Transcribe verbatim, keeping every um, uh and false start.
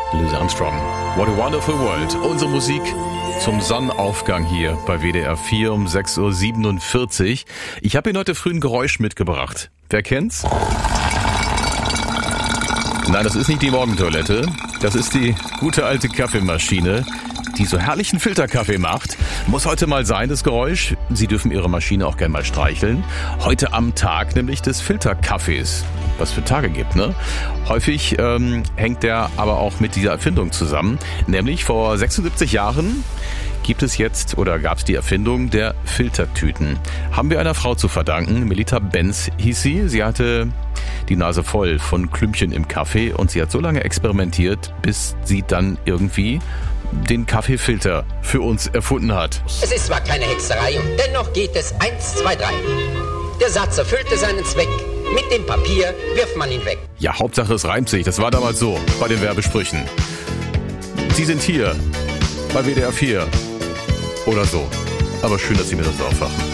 Louis Armstrong. What a wonderful world. Unsere Musik zum Sonnenaufgang hier bei W D R vier um sechs Uhr siebenundvierzig. Ich habe Ihnen heute früh ein Geräusch mitgebracht. Wer kennt's? Nein, das ist nicht die Morgentoilette. Das ist die gute alte Kaffeemaschine, die so herrlichen Filterkaffee macht. Muss heute mal sein, das Geräusch. Sie dürfen Ihre Maschine auch gerne mal streicheln. Heute am Tag nämlich des Filterkaffees. Was für Tage gibt, ne? Häufig ähm, hängt der aber auch mit dieser Erfindung zusammen. Nämlich vor sechsundsiebzig Jahren gibt es jetzt oder gab es die Erfindung der Filtertüten. Haben wir einer Frau zu verdanken. Melita Benz hieß sie. Sie hatte die Nase voll von Klümpchen im Kaffee und sie hat so lange experimentiert, bis sie dann irgendwie den Kaffeefilter für uns erfunden hat. Es ist zwar keine Hexerei und dennoch geht es eins, zwei, drei. Der Satz erfüllte seinen Zweck. Mit dem Papier wirft man ihn weg. Ja, Hauptsache es reimt sich. Das war damals so bei den Werbesprüchen. Sie sind hier bei W D R vier oder so. Aber schön, dass Sie mir das aufwachen.